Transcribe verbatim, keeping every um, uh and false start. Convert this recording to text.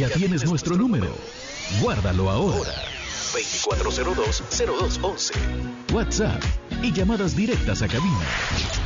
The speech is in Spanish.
Ya tienes nuestro número. Guárdalo ahora. veinticuatro cero dos, cero dos once. WhatsApp y llamadas directas a cabina.